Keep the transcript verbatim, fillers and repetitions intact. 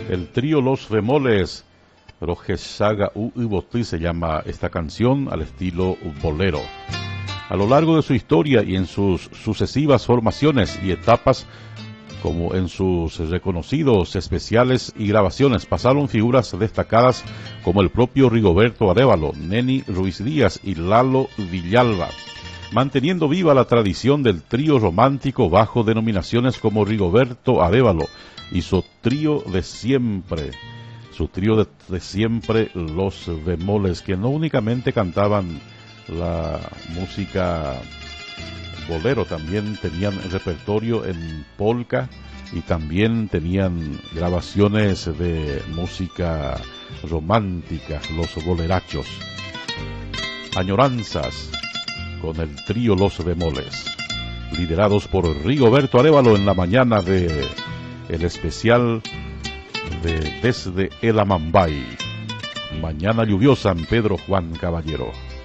El trío Los Bemoles, Rojesaga U Ibotí se llama esta canción al estilo bolero. A lo largo de su historia y en sus sucesivas formaciones y etapas, como en sus reconocidos especiales y grabaciones, pasaron figuras destacadas como el propio Rigoberto Arévalo, Neni Ruiz Díaz y Lalo Villalba, manteniendo viva la tradición del trío romántico bajo denominaciones como Rigoberto Arévalo y su trío de siempre, su trío de, de siempre, Los Bemoles, que no únicamente cantaban la música bolero, también tenían repertorio en polka y también tenían grabaciones de música romántica, los bolerachos. Añoranzas con el trío Los Bemoles, liderados por Rigoberto Arévalo en la mañana de el especial de Desde el Amambay, mañana lluviosa en Pedro Juan Caballero.